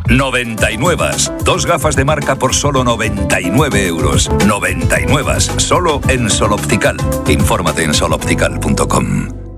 99. 2 gafas de marca por solo 99 euros. 99. Solo en Sol Optical. Infórmate en soloptical.com.